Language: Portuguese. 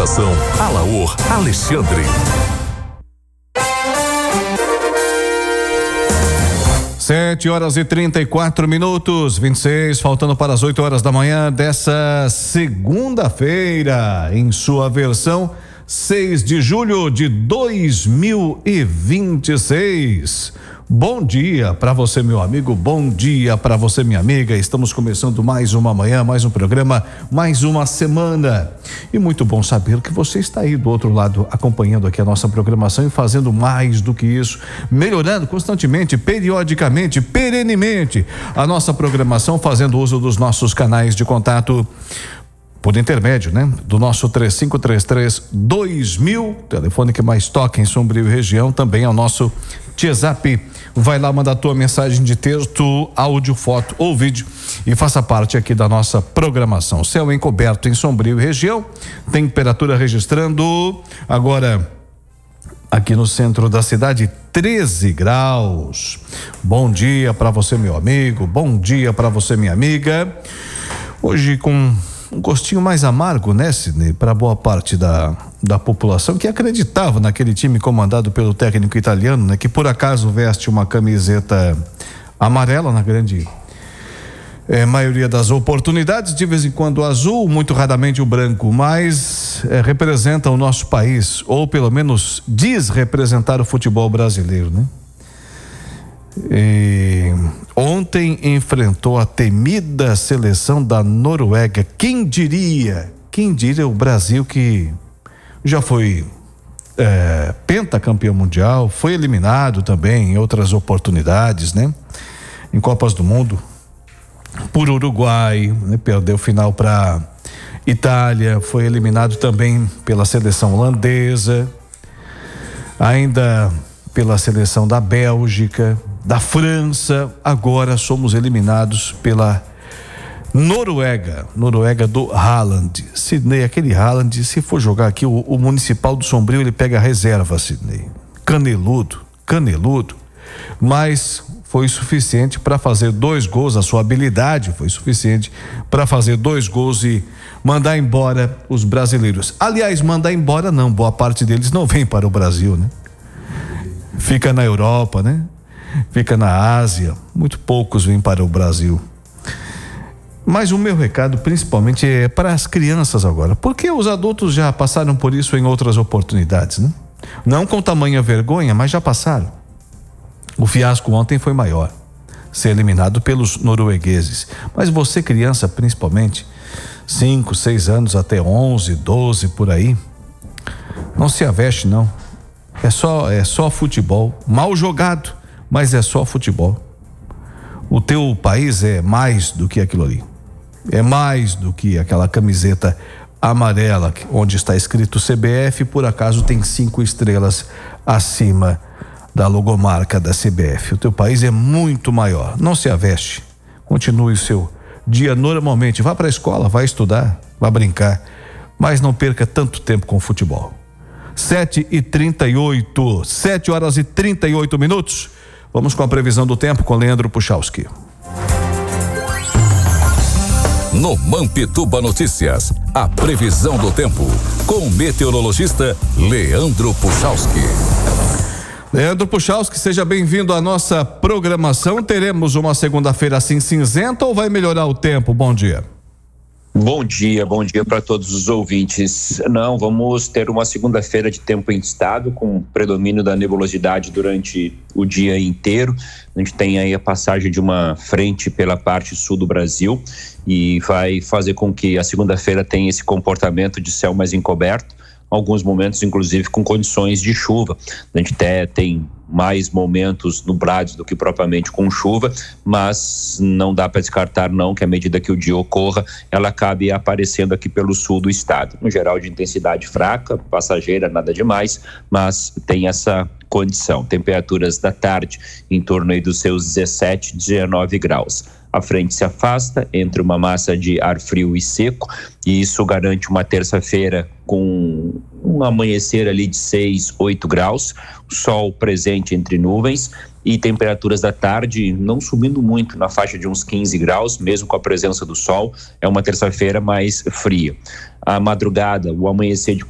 Apresentação: Alaor Alexandre. 7h34, 26, faltando para as 8h da manhã dessa segunda-feira, em sua versão 6 de julho de 2026. Bom dia para você, meu amigo, bom dia para você, minha amiga. Estamos começando mais uma manhã, mais um programa, mais uma semana. E muito bom saber que você está aí do outro lado, acompanhando aqui a nossa programação e fazendo mais do que isso, melhorando constantemente, periodicamente, perenemente a nossa programação, fazendo uso dos nossos canais de contato por intermédio, do nosso 3533-2000, telefone que mais toca em Sombrio e região, também é o nosso WhatsApp. Vai lá, manda a tua mensagem de texto, áudio, foto ou vídeo e faça parte aqui da nossa programação. Céu encoberto em Sombrio e região, temperatura registrando agora aqui no centro da cidade 13 graus. Bom dia para você, meu amigo, bom dia para você, minha amiga. Hoje com um gostinho mais amargo, Sidney, para boa parte da população que acreditava naquele time comandado pelo técnico italiano, que por acaso veste uma camiseta amarela na grande maioria das oportunidades, de vez em quando azul, muito raramente o branco, mas representa o nosso país, ou pelo menos diz representar o futebol brasileiro, Ontem enfrentou a temida seleção da Noruega. Quem diria o Brasil, que já foi pentacampeão mundial, foi eliminado também em outras oportunidades, em Copas do Mundo, por Uruguai, perdeu final para Itália, foi eliminado também pela seleção holandesa, ainda pela seleção da Bélgica, da França. Agora somos eliminados pela Noruega do Haaland. Sidney, aquele Haaland, se for jogar aqui o Municipal do Sombrio, ele pega a reserva, Sidney. Caneludo, mas foi suficiente para fazer 2 gols, a sua habilidade foi suficiente para fazer 2 gols e mandar embora os brasileiros. Aliás, mandar embora não, boa parte deles não vem para o Brasil, Fica na Europa, fica na Ásia, muito poucos vêm para o Brasil. Mas o meu recado principalmente é para as crianças agora, porque os adultos já passaram por isso em outras oportunidades, Não com tamanha vergonha, mas já passaram. O fiasco ontem foi maior, ser eliminado pelos noruegueses. Mas você, criança, principalmente, 5, 6 anos até 11, 12, por aí, não se aveste não. É só futebol, mal jogado, mas é só futebol. O teu país é mais do que aquilo ali. É mais do que aquela camiseta amarela onde está escrito CBF, por acaso tem 5 estrelas acima da logomarca da CBF. O teu país é muito maior. Não se aveste. Continue o seu dia normalmente. Vá para a escola, vá estudar, vá brincar, mas não perca tanto tempo com o futebol. 7h38, 7h38. Vamos com a previsão do tempo com Leandro Puchalski. No Mampituba Notícias, a previsão do tempo com o meteorologista Leandro Puchalski. Leandro Puchalski, seja bem-vindo à nossa programação. Teremos uma segunda-feira assim cinzenta ou vai melhorar o tempo? Bom dia. Bom dia para todos os ouvintes. Não, vamos ter uma segunda-feira de tempo instável, com predomínio da nebulosidade durante o dia inteiro. A gente tem aí a passagem de uma frente pela parte sul do Brasil e vai fazer com que a segunda-feira tenha esse comportamento de céu mais encoberto, alguns momentos inclusive com condições de chuva. A gente até tem mais momentos nublados do que propriamente com chuva, mas não dá para descartar não que à medida que o dia ocorra, ela acabe aparecendo aqui pelo sul do estado. No geral de intensidade fraca, passageira, nada demais, mas tem essa condição. Temperaturas da tarde em torno aí dos seus 17, 19 graus. A frente se afasta entre uma massa de ar frio e seco, e isso garante uma terça-feira com um amanhecer ali de 6, 8 graus, sol presente entre nuvens e temperaturas da tarde não subindo muito, na faixa de uns 15 graus, mesmo com a presença do sol. É uma terça-feira mais fria. A madrugada, o amanhecer de